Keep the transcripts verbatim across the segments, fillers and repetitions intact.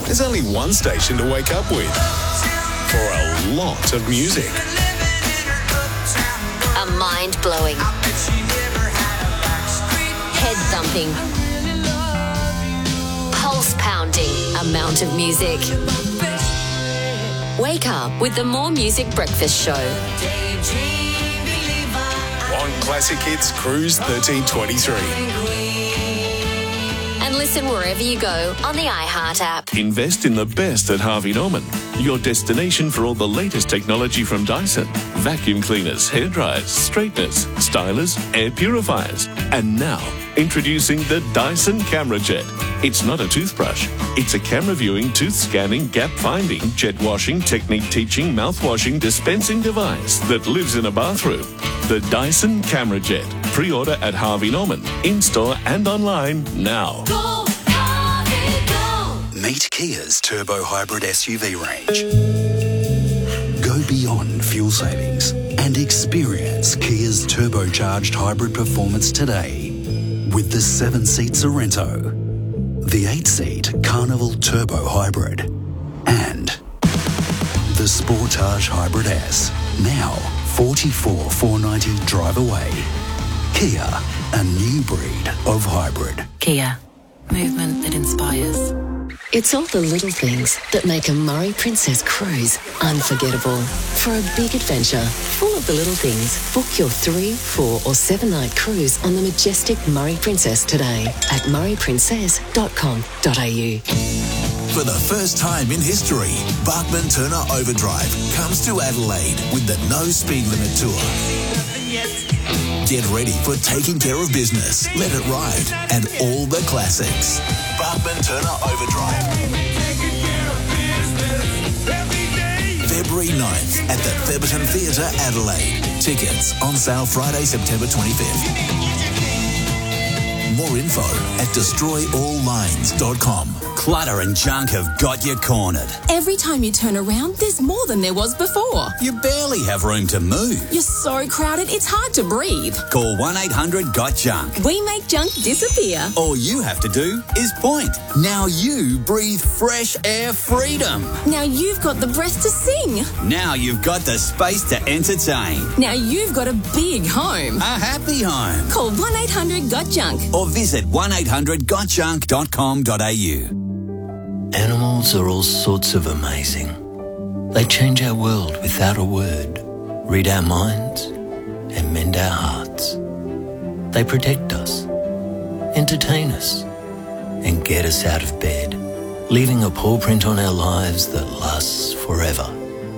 there's only one station to wake up with. For a lot of music. A mind-blowing, head-thumping, pulse-pounding amount of music. Wake up with the More Music Breakfast Show. On Classic Hits Cruise thirteen twenty-three. And listen wherever you go on the iHeart app. Invest in the best at Harvey Norman, your destination for all the latest technology from Dyson. Vacuum cleaners, hairdryers, straighteners, stylers, air purifiers. And now, introducing the Dyson Camera Jet. It's not a toothbrush. It's a camera viewing, tooth scanning, gap finding, jet washing, technique teaching, mouth washing, dispensing device that lives in a bathroom. The Dyson Camera Jet. Pre-order at Harvey Norman, in-store and online now. Go, Harvey, go. Meet Kia's Turbo Hybrid S U V range. Go beyond fuel savings and experience Kia's turbocharged hybrid performance today with the seven-seat Sorento, the eight-seat Carnival Turbo Hybrid, and the Sportage Hybrid S. Now, forty-four thousand four hundred ninety drive away. Kia, a new breed of hybrid. Kia, movement that inspires. It's all the little things that make a Murray Princess cruise unforgettable. For a big adventure full of the little things, book your three, four or seven night cruise on the majestic Murray Princess today at murray princess dot com dot a u. For the first time in history, Bachman Turner Overdrive comes to Adelaide with the No Speed Limit Tour. Get ready for Taking Care of Business, Let It Ride, and all the classics. Bachman Turner Overdrive. February ninth at the Theberton Theatre, Adelaide. Tickets on sale Friday, September twenty-fifth. More info at destroy all lines dot com. Clutter and junk have got you cornered. Every time you turn around, there's more than there was before. You barely have room to move. You're so crowded, it's hard to breathe. Call one eight hundred got junk. We make junk disappear. All you have to do is point. Now you breathe fresh air freedom. Now you've got the breath to sing. Now you've got the space to entertain. Now you've got a big home. A happy home. Call one eight hundred got junk. Or visit one eight hundred got junk dot com dot a u. Animals are all sorts of amazing. They change our world without a word, read our minds, and mend our hearts. They protect us, entertain us, and get us out of bed, leaving a paw print on our lives that lasts forever.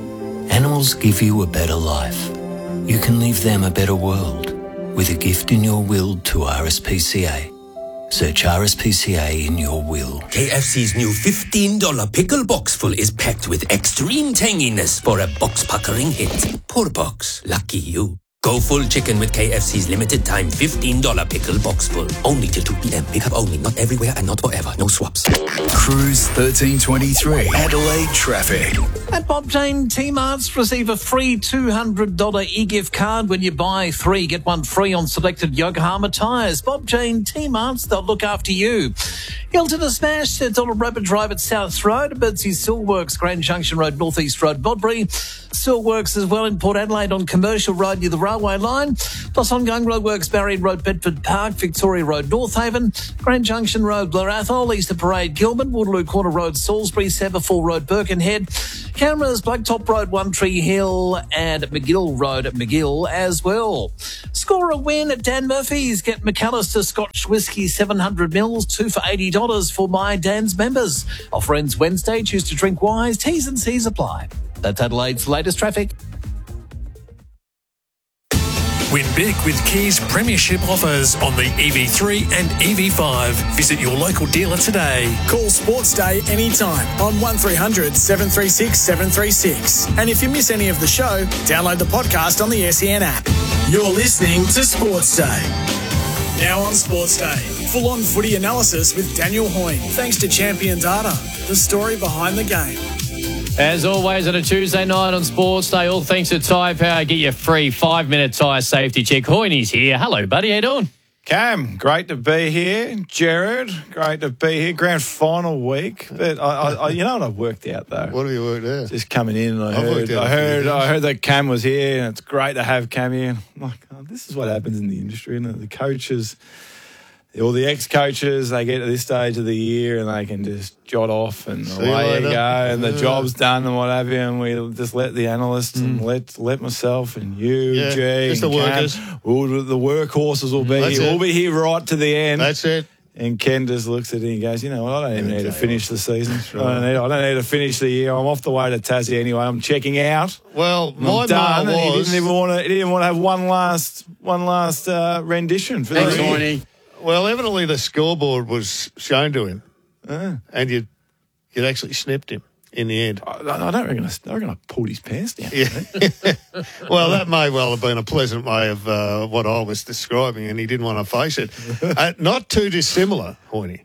Animals give you a better life. You can leave them a better world with a gift in your will to R S P C A. Search R S P C A in your will. K F C's new fifteen dollar pickle box full is packed with extreme tanginess for a box-puckering hit. Poor box. Lucky you. Go full chicken with K F C's limited time fifteen dollar pickle box full. Only till two p.m. Pick up only. Not everywhere and not forever. No swaps. Cruise thirteen twenty-three. Adelaide traffic. At Bob Jane T-Marts, receive a free two hundred dollars e-gift card when you buy three. Get one free on selected Yokohama tyres. Bob Jane T-Marts, they'll look after you. Hilton to Smash, Dollar Rapid Drive at South Road. Birdsie Steelworks, Grand Junction Road, North East Road, Bodbury. Steelworks as well in Port Adelaide on Commercial Road near the railway line. Plus ongoing roadworks, Barry Road, Bedford Park, Victoria Road, North Haven, Grand Junction Road, Blair Athol, Easter Parade, Gilman, Waterloo Corner Road, Salisbury, Severfall Road, Birkenhead. Cameras, Blacktop Road, One Tree Hill and McGill Road at McGill as well. Score a win at Dan Murphy's. Get McAllister Scotch Whisky seven hundred mils, two for eighty dollars for My Dan's members. Offer ends Wednesday. Choose to drink wise. T's and C's apply. That's Adelaide's latest traffic. Win big with Kia's premiership offers on the E V three and E V five. Visit your local dealer today. Call Sports Day anytime on one three hundred seven three six seven three six. And if you miss any of the show, download the podcast on the S E N app. You're listening to Sports Day. Now on Sports Day, full-on footy analysis with Daniel Hoyne. Thanks to Champion Data, the story behind the game. As always on a Tuesday night on Sports Day, all thanks to Tyre Power. Get your free five-minute tyre safety check. Hoyne's here. Hello, buddy. How you doing? Cam, great to be here. Jared, great to be here. Grand final week. But I, I, I, you know what I've worked out though? What have you worked out? Just coming in, and I I've heard, worked out I a few heard, things. I heard that Cam was here, and it's great to have Cam here. I'm like, oh, this is what happens in the industry, and the coaches, all the ex-coaches, they get to this stage of the year and they can just jot off and See you away you later. go, and the Yeah. job's done and what have you, and we just let the analysts and let let myself and you, Yeah, G, just the and Cam, workers. we'll, the workhorses will be That's here. it. We'll be here right to the end. That's it. And Ken just looks at it and he goes, you know what, I don't even need to Okay. finish the season. right. I, don't need, I don't need to finish the year. I'm off the way to Tassie anyway. I'm checking out. Well, I'm my done. mail And he was... didn't even want to. He didn't want to have one last, one last uh, rendition for Thanks, the year. Horny. Well, evidently the scoreboard was shown to him, Uh, and you'd, you'd actually snipped him in the end. I, I don't reckon. I, I reckon I pulled his pants down. Yeah. Well, that may well have been a pleasant way of uh, what I was describing, and he didn't want to face it. Uh, not too dissimilar, Horny,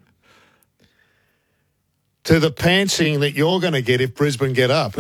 to the pantsing that you're going to get if Brisbane get up.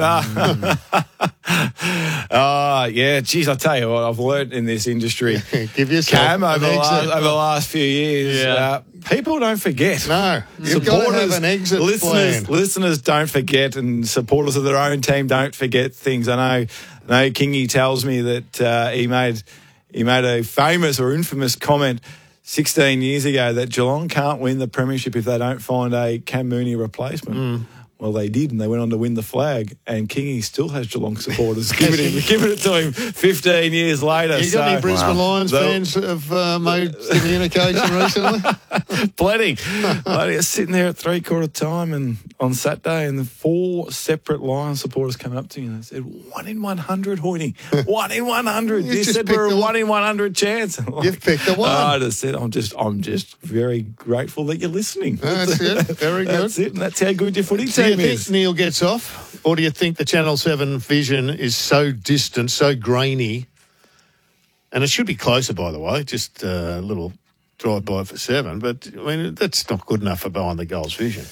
Ah, yeah. Geez, I tell you what, I've learnt in this industry. Give yourself Cam over an the, last, exit. over the last few years. Yeah. Uh, people don't forget. No, you've got to have an exit listeners, plan. listeners don't forget, and supporters of their own team don't forget things. I know. I know. Kingy tells me that uh, he made he made a famous or infamous comment sixteen years ago that Geelong can't win the premiership if they don't find a Cam Mooney replacement. Mm. Well, they did, and they went on to win the flag. And Kingy still has Geelong supporters giving him, giving it to him fifteen years later. You got any So- Brisbane Lions The- fans that have uh, made communication recently? Plenty. Bloody, I was sitting there at three quarter time and on Saturday, and the four separate Lions supporters came up to me and they said, one in one hundred, Hoynie. One in one hundred. You You just said picked we're a the- one in one hundred chance. You've picked the one. I just said, I'm just, I'm just very grateful that you're listening. That's it. Very good. That's it. And that's how good your footy Do you team think is. Neil gets off, or do you think the Channel seven vision is so distant, so grainy? And it should be closer, by the way, just a little drive-by for seven. But, I mean, that's not good enough for behind the goals vision.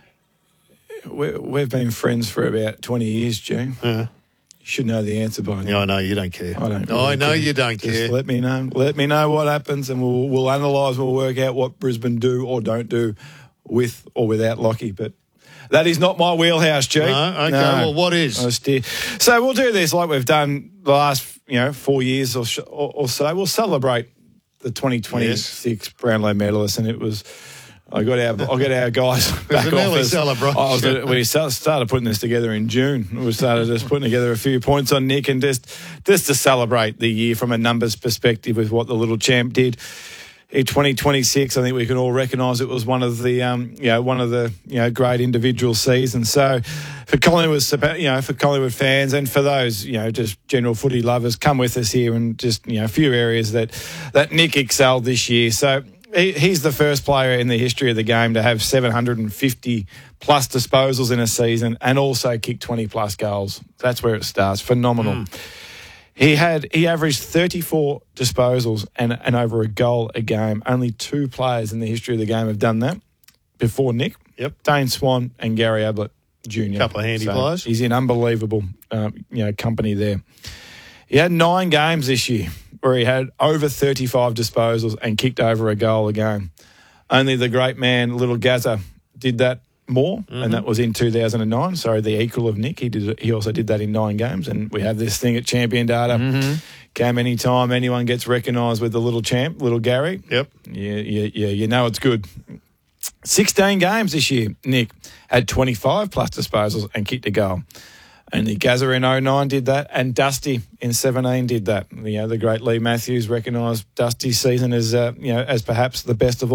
We're, we've been friends for about twenty years, June. Yeah. You should know the answer by now. Yeah, I know you don't care. I don't. I really know care. you don't Just care. let me know. Let me know what happens, and we'll we'll analyse. We'll work out what Brisbane do or don't do with or without Lockie. But that is not my wheelhouse, G. No? Okay, well, what is? I steer. So we'll do this like we've done the last, you know, four years or, sh- or, or so. We'll celebrate the twenty twenty-six Brownlow medalists, and it was. I got our, I got our guys back an early off. celebration. I was, we started putting this together in June. We started just putting together a few points on Nick, and just just to celebrate the year from a numbers perspective with what the little champ did. In twenty twenty-six, I think we can all recognise it was one of the, um, you know, one of the, you know, great individual seasons. So, for Collingwood, you know, for Collingwood fans and for those, you know, just general footy lovers, come with us here and just, you know, a few areas that that Nick excelled this year. So, he, he's the first player in the history of the game to have seven hundred fifty plus disposals in a season and also kick twenty plus goals. That's where it starts. Phenomenal. Mm. He had he averaged thirty-four disposals and, and over a goal a game. Only two players in the history of the game have done that before Nick. Yep. Dane Swan and Gary Ablett Junior Couple of handy players. He's in unbelievable um, you know, company there. He had nine games this year where he had over thirty-five disposals and kicked over a goal a game. Only the great man, Little Gazza, did that more, mm-hmm. and that was in two thousand nine. So the equal of Nick. He did. He also did that in nine games, and we have this thing at Champion Data. Mm-hmm. Cam, anytime anyone gets recognised with the little champ, Little Gary, yep, yeah, yeah, yeah, you know it's good. sixteen games this year, Nick had twenty-five plus disposals and kicked a goal. Only Gazza in oh nine did that, and Dusty in seventeen did that. You know, the great Lee Matthews recognised Dusty's season as, uh, you know, as perhaps the best of all.